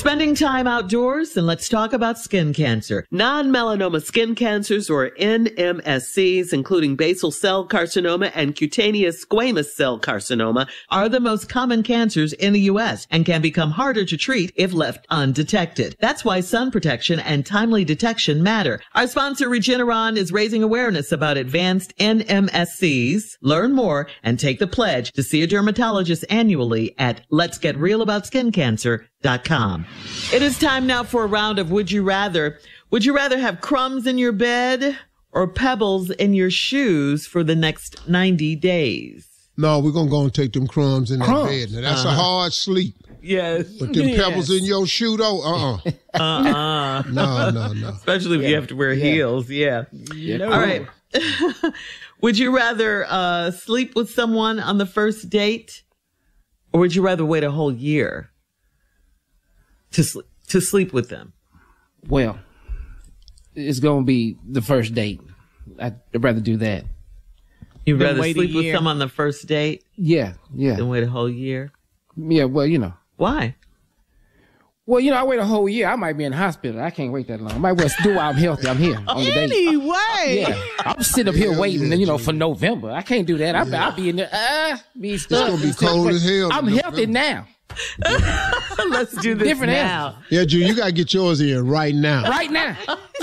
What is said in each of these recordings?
Spending time outdoors, and let's talk about skin cancer. Non-melanoma skin cancers, or NMSCs, including basal cell carcinoma and cutaneous squamous cell carcinoma, are the most common cancers in the U.S. and can become harder to treat if left undetected. That's why sun protection and timely detection matter. Our sponsor, Regeneron, is raising awareness about advanced NMSCs. Learn more and take the pledge to see a dermatologist annually at letsgetrealaboutSkinCancer.com. It is time now for a round of Would You Rather. Would you rather have crumbs in your bed or pebbles in your shoes for the next 90 days? No, we're going to go and take them crumbs in that bed. Now, that's a hard sleep. Yes. But them pebbles in your shoe, though, No. Especially if you have to wear heels. Yeah. All right. Would you rather sleep with someone on the first date, or would you rather wait a whole year to sleep with them? Well, it's going to be the first date. I'd rather do that. You'd rather sleep with someone on the first date? Yeah. Than wait a whole year? Yeah, well, Why? Well, I wait a whole year. I might be in the hospital. I can't wait that long. I might well do while I'm healthy. I'm here on the date. Anyway. Yeah. I'm sitting up here waiting, for November. I can't do that. I'll be in there, be stuck. It's going to be cold as hell. I'm healthy now. Let's do this Different now. answer. Yeah, Drew, you got to get yours in right now. Right now.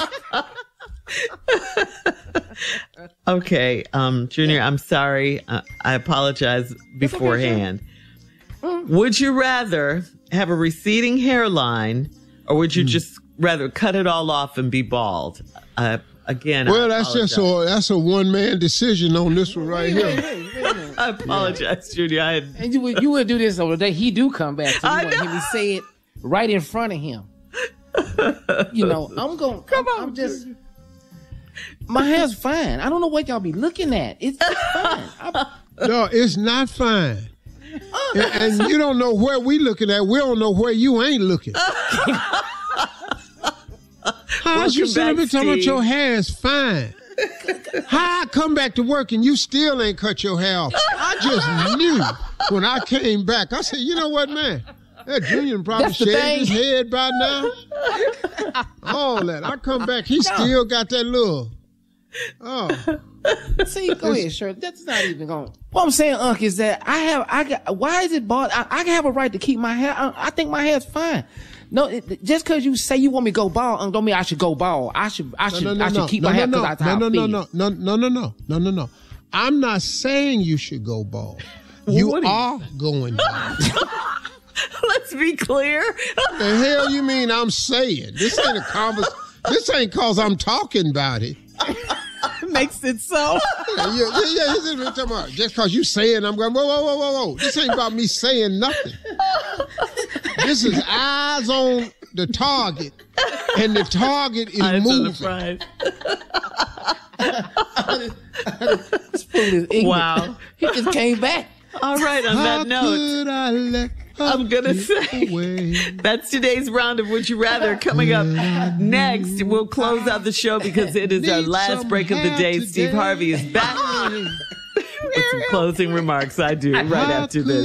Okay, Junior, I'm sorry. I apologize beforehand. Would you rather have a receding hairline, or would you just rather cut it all off and be bald? Again, well, that's a one-man decision on this one right here. I apologize, Junior. And you would do this on the day he do come back. So you want him to say it right in front of him. I'm just. My hair's fine. I don't know what y'all be looking at. It's fine. No, it's not fine. And you don't know where we looking at. We don't know where you ain't looking. How's you sitting there talking about your hair is fine? How I come back to work and you still ain't cut your hair off? I just knew when I came back. I said, you know what, man? That Junior probably shaved his head by now. All that. I come back, he still got that little. Oh. See, go ahead, Shirley. That's not even going. What I'm saying, Unc, is that why is it bald? I have a right to keep my hair. I think my hair's fine. No, just because you say you want me to go bald, Unc, don't mean I should go bald. I should keep my hair because that's how I feel. No. I'm not saying you should go bald. You are going bald. Let's be clear. The hell you mean I'm saying? This ain't a conversation. This ain't cause I'm talking about it. Makes it so. Yeah. Just cause you saying, I'm going, whoa. This ain't about me saying nothing. This is eyes on the target, and the target is moving. Wow. He just came back. All right, on that note, I'm going to say that's today's round of Would You Rather. Coming up next, we'll close out the show because it is our last break of the day. Steve Harvey is back with some closing remarks. I do, right after this.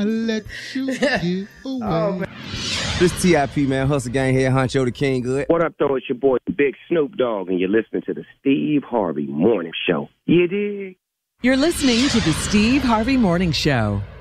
This TIP, man. Hustle Gang here, Honcho the King Good. What up, though? It's your boy, Big Snoop Dogg, and you're listening to the Steve Harvey Morning Show. You dig? You're listening to the Steve Harvey Morning Show.